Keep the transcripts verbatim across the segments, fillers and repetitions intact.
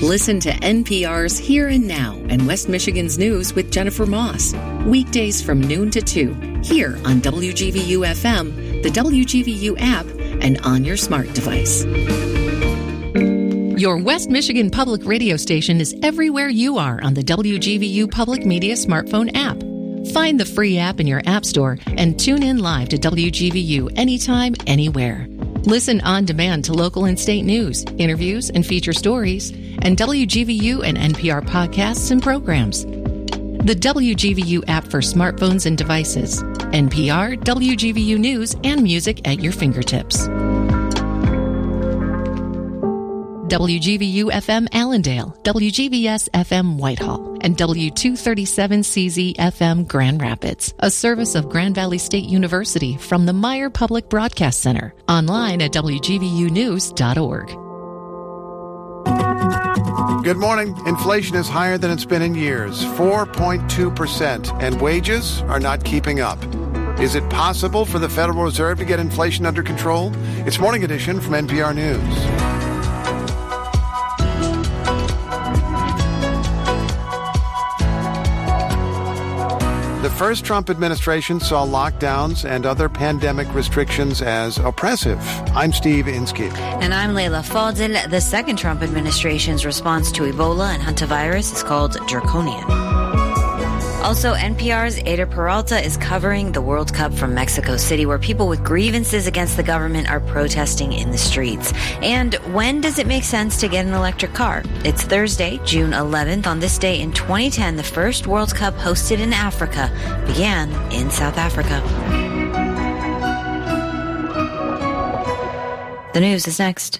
Listen to N P R's Here and Now and West Michigan's News with Jennifer Moss. Weekdays from noon to two, here on W G V U F M, the W G V U app, and on your smart device. Your West Michigan Public Radio station is everywhere you are on the W G V U Public Media smartphone app. Find the free app in your app store and tune in live to W G V U anytime, anywhere. Listen on demand to local and state news, interviews and feature stories, and W G V U and N P R podcasts and programs. The W G V U app for smartphones and devices. N P R, W G V U News, and music at your fingertips. W G V U F M Allendale, W G V S F M Whitehall, and W two thirty-seven C Z F M Grand Rapids, a service of Grand Valley State University from the Meyer Public Broadcast Center. Online at W G V U news dot org. Good morning. Inflation is higher than it's been in years, four point two percent, and wages are not keeping up. Is it possible for the Federal Reserve to get inflation under control? It's Morning Edition from N P R News. The first Trump administration saw lockdowns and other pandemic restrictions as oppressive. I'm Steve Inskeep. And I'm Layla Faldil. The second Trump administration's response to Ebola and hantavirus is called draconian. Also, N P R's Ada Peralta is covering the World Cup from Mexico City, where people with grievances against the government are protesting in the streets. And when does it make sense to get an electric car? It's Thursday, June eleventh. On this day in twenty ten, the first World Cup hosted in Africa began in South Africa. The news is next.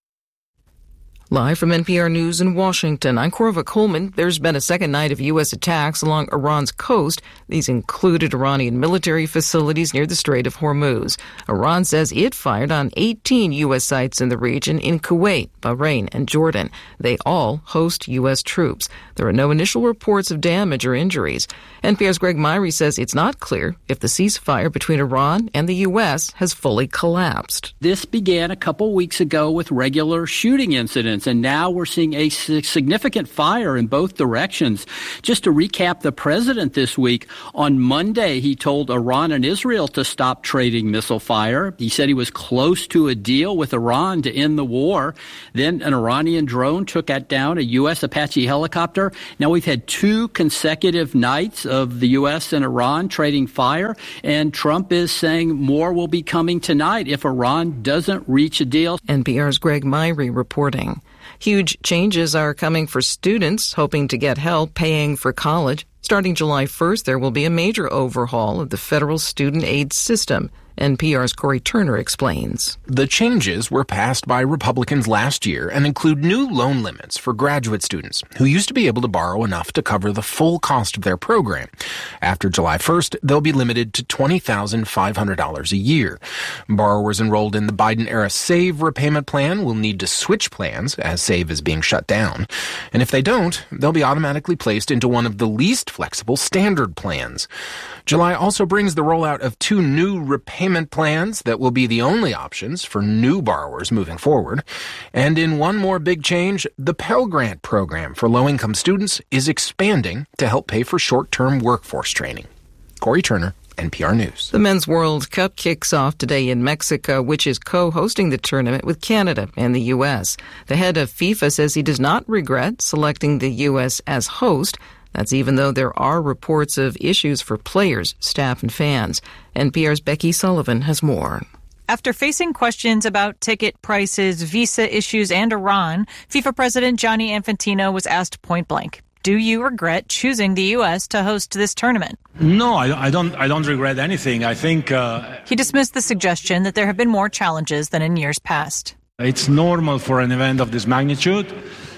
Live from N P R News in Washington, I'm Corva Coleman. There's been a second night of U S attacks along Iran's coast. These included Iranian military facilities near the Strait of Hormuz. Iran says it fired on eighteen U S sites in the region in Kuwait, Bahrain, and Jordan. They all host U S troops. There are no initial reports of damage or injuries. N P R's Greg Myrie says it's not clear if the ceasefire between Iran and the U S has fully collapsed. This began a couple weeks ago with regular shooting incidents, and now we're seeing a significant fire in both directions. Just to recap the president this week, on Monday he told Iran and Israel to stop trading missile fire. He said he was close to a deal with Iran to end the war. Then an Iranian drone took down a U S Apache helicopter. Now we've had two consecutive nights of the U S and Iran trading fire, and Trump is saying more will be coming tonight if Iran doesn't reach a deal. N P R's Greg Myrie reporting. Huge changes are coming for students hoping to get help paying for college. Starting July first, there will be a major overhaul of the federal student aid system. N P R's Corey Turner explains. The changes were passed by Republicans last year and include new loan limits for graduate students who used to be able to borrow enough to cover the full cost of their program. After July first, they'll be limited to twenty thousand five hundred dollars a year. Borrowers enrolled in the Biden-era SAVE repayment plan will need to switch plans as SAVE is being shut down. And if they don't, they'll be automatically placed into one of the least flexible standard plans. July also brings the rollout of two new repayment plans that will be the only options for new borrowers moving forward. And in one more big change, the Pell Grant program for low-income students is expanding to help pay for short-term workforce training. Corey Turner, N P R News. The Men's World Cup kicks off today in Mexico, which is co-hosting the tournament with Canada and the U S. The head of FIFA says he does not regret selecting the U S as host. That's even though there are reports of issues for players, staff, and fans. N P R's Becky Sullivan has more. After facing questions about ticket prices, visa issues, and Iran, FIFA President Gianni Infantino was asked point blank, do you regret choosing the U S to host this tournament? No, I, I don't I don't regret anything. I think... Uh, he dismissed the suggestion that there have been more challenges than in years past. It's normal for an event of this magnitude.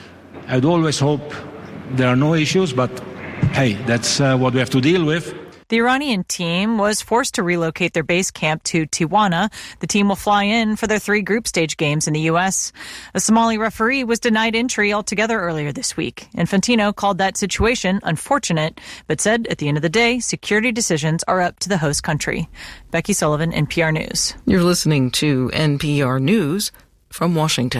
I'd always hope there are no issues, but hey, that's uh, what we have to deal with. The Iranian team was forced to relocate their base camp to Tijuana. The team will fly in for their three group stage games in the U S. A Somali referee was denied entry altogether earlier this week. Infantino called that situation unfortunate, but said at the end of the day, security decisions are up to the host country. Becky Sullivan, N P R News. You're listening to N P R News from Washington.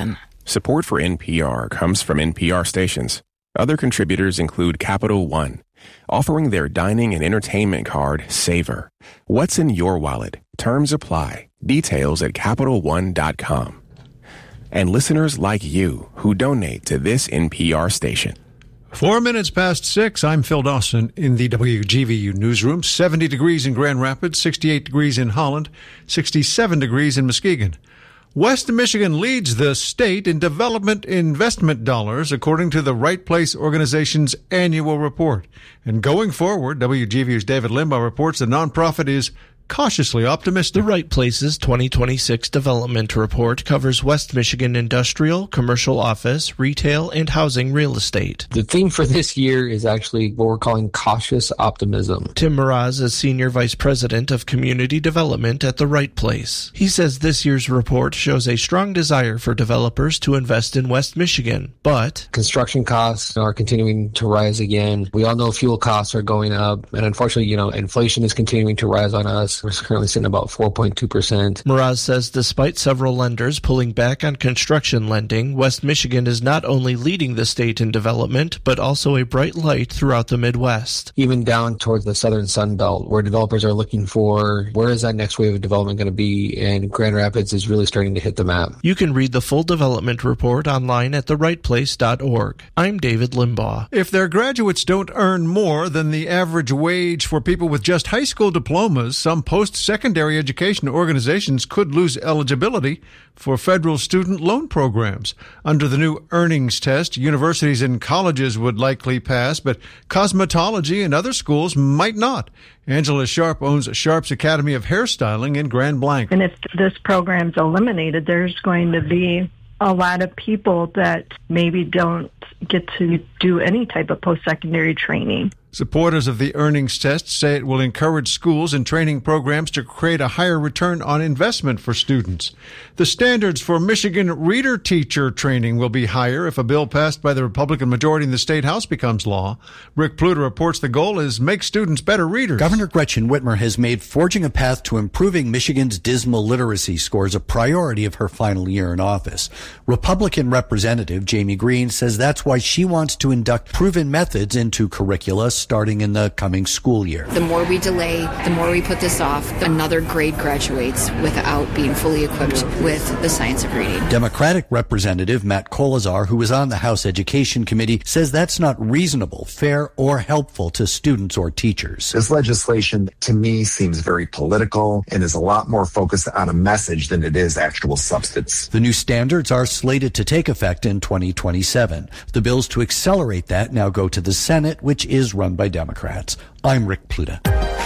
Support for N P R comes from N P R stations. Other contributors include Capital One, offering their dining and entertainment card, Savor. What's in your wallet? Terms apply. Details at Capital One dot com. And listeners like you who donate to this N P R station. Four minutes past six, I'm Phil Dawson in the W G V U newsroom. seventy degrees in Grand Rapids, sixty-eight degrees in Holland, sixty-seven degrees in Muskegon. West Michigan leads the state in development investment dollars, according to the Right Place Organization's annual report. And going forward, W G V U's David Limbaugh reports the nonprofit is cautiously optimistic. The Right Place's twenty twenty-six development report covers West Michigan industrial, commercial office, retail, and housing real estate. The theme for this year is actually what we're calling cautious optimism. Tim Mraz is Senior Vice President of Community Development at The Right Place. He says this year's report shows a strong desire for developers to invest in West Michigan, but construction costs are continuing to rise again. We all know fuel costs are going up, and unfortunately, you know, inflation is continuing to rise on us. We're currently sitting about four point two percent. Mraz says despite several lenders pulling back on construction lending, West Michigan is not only leading the state in development, but also a bright light throughout the Midwest. Even down towards the southern Sun Belt, where developers are looking for where is that next wave of development going to be, and Grand Rapids is really starting to hit the map. You can read the full development report online at the right place dot org. I'm David Limbaugh. If their graduates don't earn more than the average wage for people with just high school diplomas, some post-secondary education organizations could lose eligibility for federal student loan programs. Under the new earnings test, universities and colleges would likely pass, but cosmetology and other schools might not. Angela Sharp owns Sharp's Academy of Hairstyling in Grand Blanc. And if this program's eliminated, there's going to be a lot of people that maybe don't get to do any type of post-secondary training. Supporters of the earnings test say it will encourage schools and training programs to create a higher return on investment for students. The standards for Michigan reader teacher training will be higher if a bill passed by the Republican majority in the State House becomes law. Rick Pluter reports the goal is make students better readers. Governor Gretchen Whitmer has made forging a path to improving Michigan's dismal literacy scores a priority of her final year in office. Republican Representative Jamie Green says that's why she wants to induct proven methods into curricula starting in the coming school year. The more we delay, the more we put this off, another grade graduates without being fully equipped with the science of reading. Democratic Representative Matt Kolazar, who was on the House Education Committee, says that's not reasonable, fair, or helpful to students or teachers. This legislation, to me, seems very political and is a lot more focused on a message than it is actual substance. The new standards are slated to take effect in twenty twenty-seven. The bills to accelerate that now go to the Senate, which is run by Democrats. I'm Rick Pluta.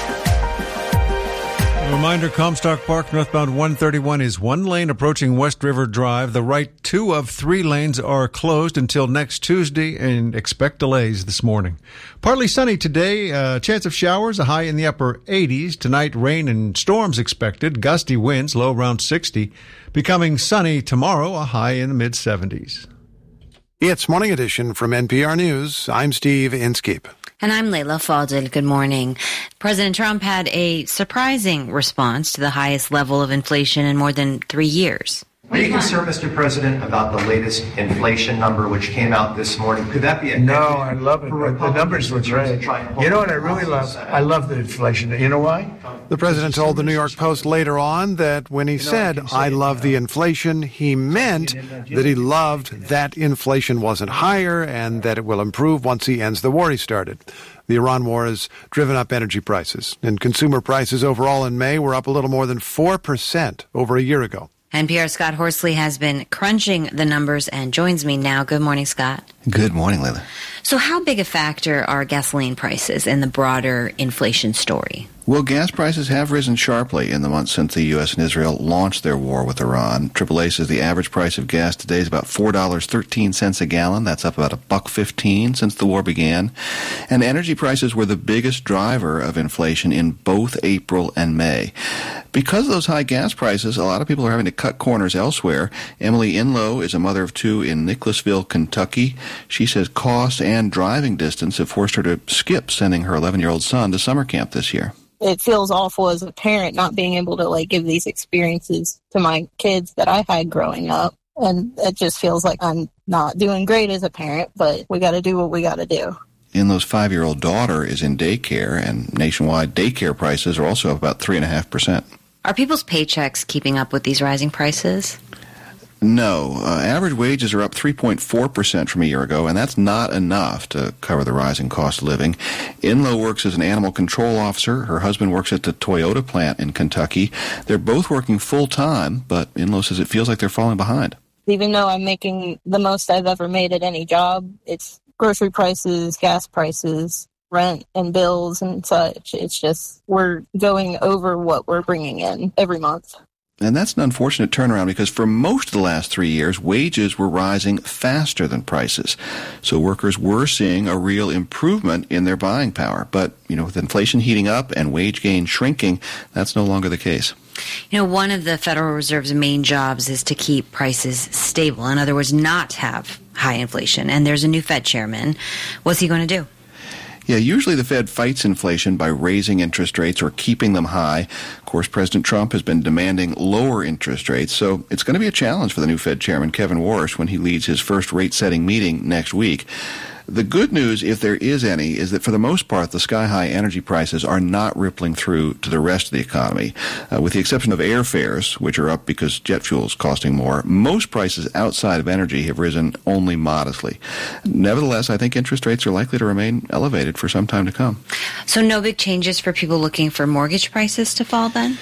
A reminder, Comstock Park northbound one thirty-one is one lane approaching West River Drive. The right two of three lanes are closed until next Tuesday, and expect delays this morning. Partly sunny today, uh, chance of showers, a high in the upper eighties. Tonight, rain and storms expected, gusty winds, low around sixty. Becoming sunny tomorrow, a high in the mid seventies. It's Morning Edition from N P R News. I'm Steve Inskeep. And I'm Leila Fadel. Good morning. President Trump had a surprising response to the highest level of inflation in more than three years. Are you concerned, Mister President, about the latest inflation number which came out this morning? Could that be a No, I love it. The numbers were great. You know what I really love? I love the inflation. You know why? The president told the New York Post later on that when he said, I love the inflation, he meant that he loved that inflation wasn't higher and that it will improve once he ends the war he started. The Iran war has driven up energy prices, and consumer prices overall in May were up a little more than four percent over a year ago. N P R's Scott Horsley has been crunching the numbers and joins me now. Good morning, Scott. Good morning, Leila. So how big a factor are gasoline prices in the broader inflation story? Well, gas prices have risen sharply in the months since the U S and Israel launched their war with Iran. triple A says the average price of gas today is about four dollars and thirteen cents a gallon. That's up about a buck fifteen since the war began. And energy prices were the biggest driver of inflation in both April and May. Because of those high gas prices, a lot of people are having to cut corners elsewhere. Emily Inlow is a mother of two in Nicholasville, Kentucky. She says cost and driving distance have forced her to skip sending her eleven-year-old son to summer camp this year. It feels awful as a parent not being able to like give these experiences to my kids that I had growing up. And it just feels like I'm not doing great as a parent, but we got to do what we got to do. Inlo's five-year-old daughter is in daycare, and nationwide daycare prices are also up about three point five percent. Are people's paychecks keeping up with these rising prices? No. Uh, average wages are up three point four percent from a year ago, and that's not enough to cover the rising cost of living. Inlo works as an animal control officer. Her husband works at the Toyota plant in Kentucky. They're both working full-time, but Inlo says it feels like they're falling behind. Even though I'm making the most I've ever made at any job, it's grocery prices, gas prices, rent and bills and such. It's just we're going over what we're bringing in every month. And that's an unfortunate turnaround because for most of the last three years, wages were rising faster than prices. So workers were seeing a real improvement in their buying power. But, you know, with inflation heating up and wage gain shrinking, that's no longer the case. You know, one of the Federal Reserve's main jobs is to keep prices stable. In other words, not have high inflation. And there's a new Fed chairman. What's he going to do? Yeah, usually the Fed fights inflation by raising interest rates or keeping them high. Of course, President Trump has been demanding lower interest rates, so it's going to be a challenge for the new Fed chairman, Kevin Warsh, when he leads his first rate-setting meeting next week. The good news, if there is any, is that for the most part, the sky-high energy prices are not rippling through to the rest of the economy. Uh, with the exception of airfares, which are up because jet fuel is costing more, most prices outside of energy have risen only modestly. Nevertheless, I think interest rates are likely to remain elevated for some time to come. So no big changes for people looking for mortgage prices to fall then?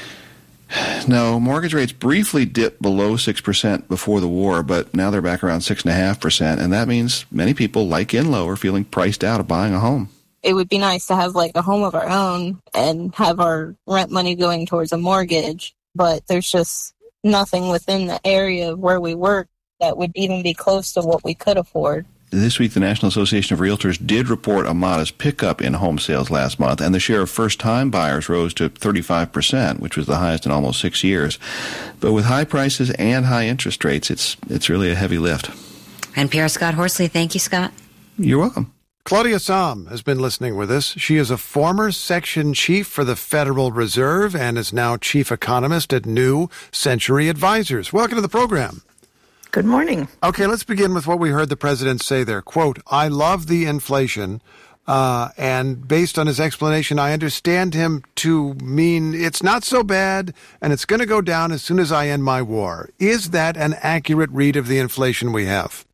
No, mortgage rates briefly dipped below six percent before the war, but now they're back around six point five percent, and that means many people, like Inlo, are feeling priced out of buying a home. It would be nice to have like a home of our own and have our rent money going towards a mortgage, but there's just nothing within the area where we work that would even be close to what we could afford. This week, the National Association of Realtors did report a modest pickup in home sales last month, and the share of first-time buyers rose to thirty-five percent, which was the highest in almost six years. But with high prices and high interest rates, it's it's really a heavy lift. N P R Scott Horsley. Thank you, Scott. You're welcome. Claudia Sahm has been listening with us. She is a former section chief for the Federal Reserve and is now chief economist at New Century Advisors. Welcome to the program. Good morning. Okay, let's begin with what we heard the president say there. Quote, I love the inflation. Uh, and based on his explanation, I understand him to mean it's not so bad and it's going to go down as soon as I end my war. Is that an accurate read of the inflation we have?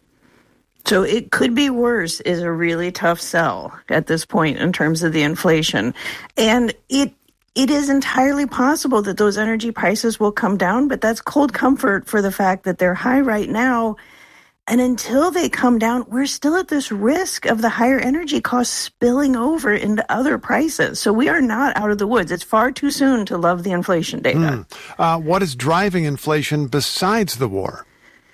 So it could be worse is a really tough sell at this point in terms of the inflation. And it It is entirely possible that those energy prices will come down, but that's cold comfort for the fact that they're high right now. And until they come down, we're still at this risk of the higher energy costs spilling over into other prices. So we are not out of the woods. It's far too soon to love the inflation data. Mm. Uh, what is driving inflation besides the war?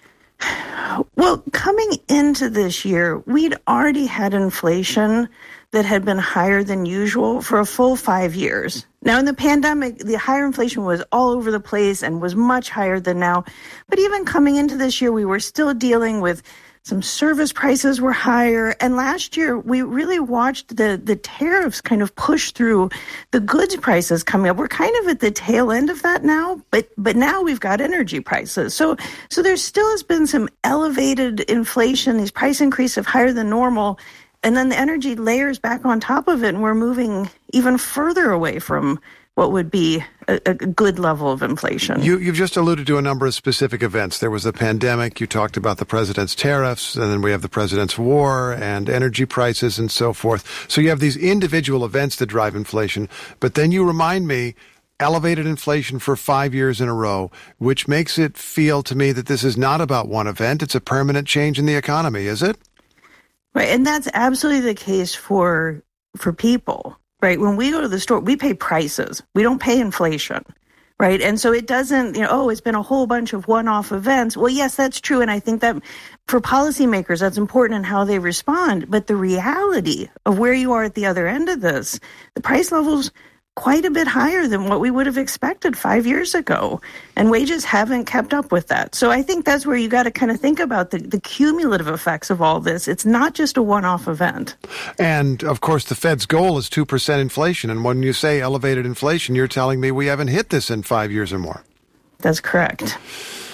Well, coming into this year, we'd already had inflation that had been higher than usual for a full five years. Now, in the pandemic, the higher inflation was all over the place and was much higher than now. But even coming into this year, we were still dealing with some service prices were higher. And last year, we really watched the, the tariffs kind of push through the goods prices coming up. We're kind of at the tail end of that now, but but now we've got energy prices. So so there still has been some elevated inflation, these price increases of higher than normal. And then the energy layers back on top of it, and we're moving even further away from what would be a, a good level of inflation. You, you've just alluded to a number of specific events. There was the pandemic. You talked about the president's tariffs, and then we have the president's war and energy prices and so forth. So you have these individual events that drive inflation. But then you remind me, elevated inflation for five years in a row, which makes it feel to me that this is not about one event. It's a permanent change in the economy, is it? Right, and that's absolutely the case for for people, right? When we go to the store, we pay prices. We don't pay inflation, right? And so it doesn't, you know, oh, it's been a whole bunch of one-off events. Well, yes, that's true, and I think that for policymakers, that's important in how they respond. But the reality of where you are at the other end of this, the price levels quite a bit higher than what we would have expected five years ago. And wages haven't kept up with that. So I think that's where you got to kind of think about the, the cumulative effects of all this. It's not just a one-off event. And, of course, the Fed's goal is two percent inflation. And when you say elevated inflation, you're telling me we haven't hit this in five years or more. That's correct.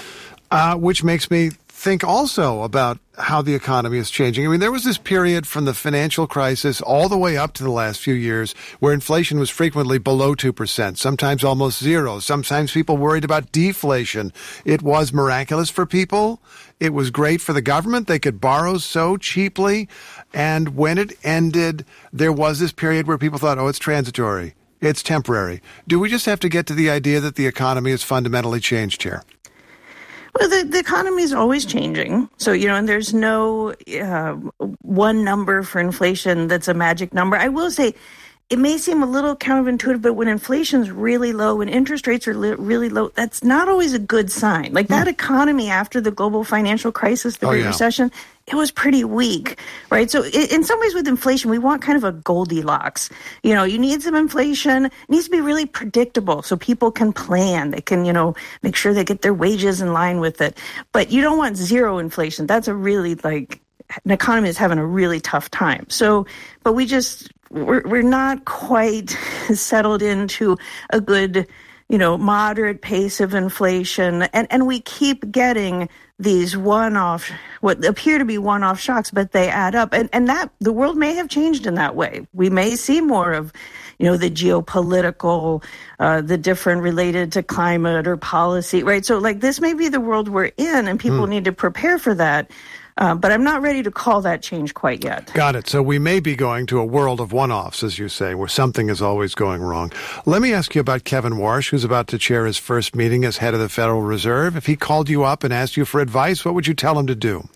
Uh, which makes me think also about how the economy is changing. I mean, there was this period from the financial crisis all the way up to the last few years where inflation was frequently below two percent, sometimes almost zero. Sometimes people worried about deflation. It was miraculous for people. It was great for the government. They could borrow so cheaply. And when it ended, there was this period where people thought, oh, it's transitory. It's temporary. Do we just have to get to the idea that the economy has fundamentally changed here? Well, the, the economy is always changing. So, you know, and there's no uh, one number for inflation that's a magic number. I will say it may seem a little counterintuitive, but when inflation's really low, when interest rates are li- really low, that's not always a good sign. Like that mm. economy after the global financial crisis, the oh, Great yeah. Recession, it was pretty weak, right? So in some ways with inflation, we want kind of a Goldilocks. You know, you need some inflation. It needs to be really predictable so people can plan. They can, you know, make sure they get their wages in line with it. But you don't want zero inflation. That's a really, like, an economy is having a really tough time. So, but we just, we're, we're not quite settled into a good, you know, moderate pace of inflation. And, and we keep getting these one-off, what appear to be one-off shocks, but they add up. And, and that, the world may have changed in that way. We may see more of, you know, the geopolitical, uh, the different related to climate or policy, right? So like this may be the world we're in and people mm. need to prepare for that. Uh, but I'm not ready to call that change quite yet. Got it. So we may be going to a world of one-offs, as you say, where something is always going wrong. Let me ask you about Kevin Warsh, who's about to chair his first meeting as head of the Federal Reserve. If he called you up and asked you for advice, what would you tell him to do?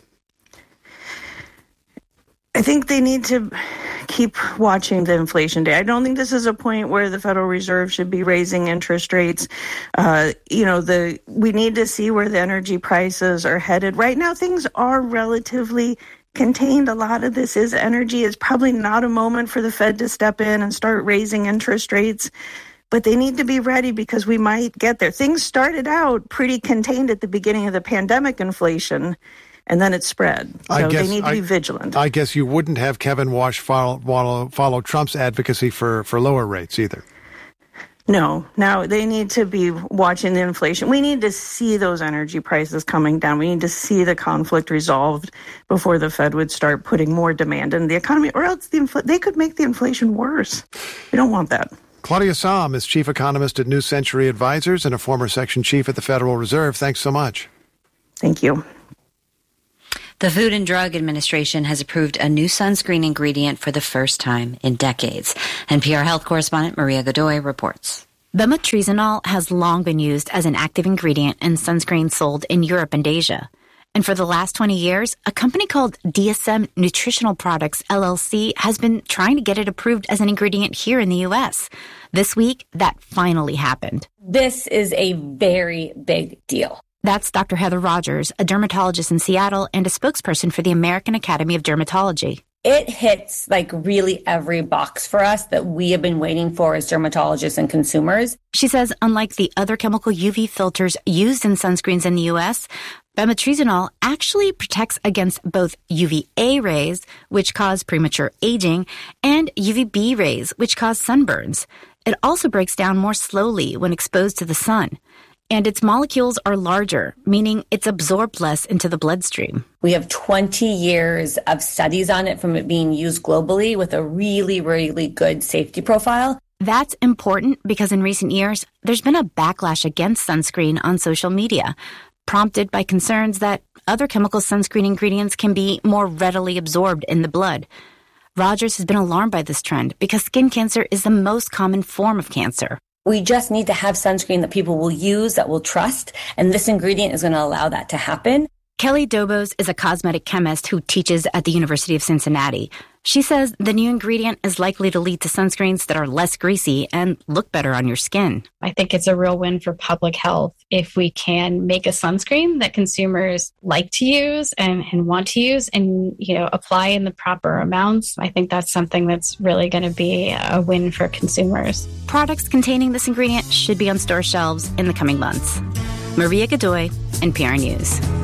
I think they need to keep watching the inflation data. I don't think this is a point where the Federal Reserve should be raising interest rates. Uh, you know, the we need to see where the energy prices are headed. Right now, things are relatively contained. A lot of this is energy. It's probably not a moment for the Fed to step in and start raising interest rates. But they need to be ready because we might get there. Things started out pretty contained at the beginning of the pandemic inflation, and then it spread. So I guess, they need to I, be vigilant. I guess you wouldn't have Kevin Warsh follow, follow, follow Trump's advocacy for, for lower rates either. No. Now, they need to be watching the inflation. We need to see those energy prices coming down. We need to see the conflict resolved before the Fed would start putting more demand in the economy, or else the infl- they could make the inflation worse. We don't want that. Claudia Sahm is chief economist at New Century Advisors and a former section chief at the Federal Reserve. Thanks so much. Thank you. The Food and Drug Administration has approved a new sunscreen ingredient for the first time in decades. N P R health correspondent Maria Godoy reports. Bemetrizanol has long been used as an active ingredient in sunscreen sold in Europe and Asia. And for the last twenty years, a company called D S M Nutritional Products, L L C, has been trying to get it approved as an ingredient here in the U S. This week, that finally happened. This is a very big deal. That's Doctor Heather Rogers, a dermatologist in Seattle and a spokesperson for the American Academy of Dermatology. It hits like really every box for us that we have been waiting for as dermatologists and consumers. She says unlike the other chemical U V filters used in sunscreens in the U S, bemetrizanol actually protects against both U V A rays, which cause premature aging, and U V B rays, which cause sunburns. It also breaks down more slowly when exposed to the sun. And its molecules are larger, meaning it's absorbed less into the bloodstream. We have twenty years of studies on it from it being used globally with a really, really good safety profile. That's important because in recent years, there's been a backlash against sunscreen on social media, prompted by concerns that other chemical sunscreen ingredients can be more readily absorbed in the blood. Rogers has been alarmed by this trend because skin cancer is the most common form of cancer. We just need to have sunscreen that people will use, that will trust, and this ingredient is going to allow that to happen. Kelly Dobos is a cosmetic chemist who teaches at the University of Cincinnati. She says the new ingredient is likely to lead to sunscreens that are less greasy and look better on your skin. I think it's a real win for public health if we can make a sunscreen that consumers like to use and, and want to use and, you know, apply in the proper amounts. I think that's something that's really going to be a win for consumers. Products containing this ingredient should be on store shelves in the coming months. Maria Godoy, N P R News.